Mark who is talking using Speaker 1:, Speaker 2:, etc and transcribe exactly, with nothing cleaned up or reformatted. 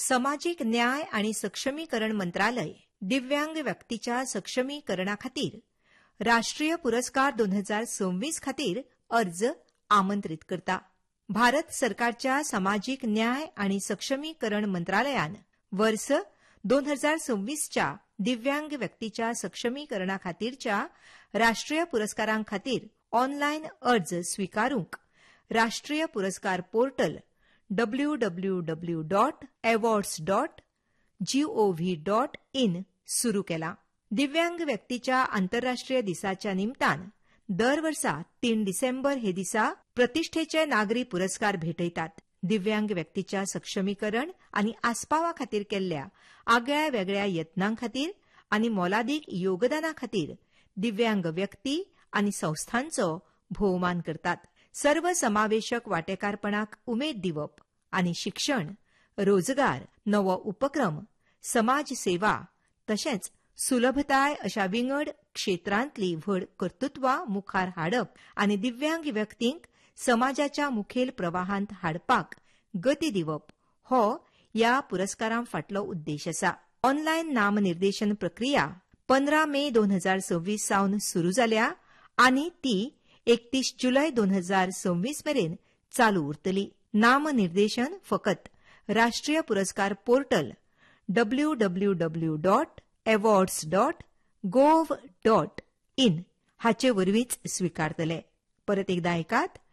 Speaker 1: सामाजिक न्याय आणि सक्षमीकरण मंत्रालय दिव्यांग व्यक्तीच्या सक्षमीकरणा खातीर राष्ट्रीय पुरस्कार दोन हजार सव्वीस खातीर अर्ज आमंत्रित करता. भारत सरकारच्या सामाजिक न्याय आणि सक्षमीकरण मंत्रालयान वर्ष दोन हजार सव्वीसच्या दिव्यांग व्यक्तीच्या सक्षमीकरणा खातीरच्या राष्ट्रीय पुरस्कारां खातीर ऑनलायन अर्ज स्वीकारूंक राष्ट्रीय पुरस्कार portal W W W dot awards dot G O V dot in सुरू केला. दिव्यांग व्यक्तीच्या आंतरराष्ट्रीय दिसाच्या निमतान दर वर्सा तीन डिसेंबर हे दिसा प्रतिष्ठेचे नागरी पुरस्कार भेटयतात. दिव्यांग व्यक्तीच्या सक्षमीकरण आणि आस्पावा खातीर केल्ल्या आगळ्या वेगळ्या यत्नां खातीर आणि मोलादीक योगदाना खातीर दिव्यांग व्यक्ती आणि संस्थांचो भोवमान करतात. सर्वसमावेशक वांटेकारपणाक उमेद दिवप आणि शिक्षण, रोजगार, नवो उपक्रम, समाज सेवा तशेंच सुलभताय अशा विंगड क्षेत्रांतली व्हड कर्तृत्वां मुखार हाडप आणि दिव्यांग व्यक्तींक समाजाच्या मुखेल प्रवाहांत हाडपाक गती दिवप हो ह्या पुरस्कारां फाटलो उद्देश आसा. ऑनलायन नामनिर्देशन प्रक्रिया पंदरा मे दोन हजार सव्वीस सावन सुरू जाल्या आनी ती एकतीस जुलय दोन हजार सव्वीस मेरेन चालू उरतली. नामनिर्देशन फकत राष्ट्रीय पुरस्कार portal W W W dot awards dot gov dot in हाचे वरवींच स्वीकारतले. परत एकदा ऐकात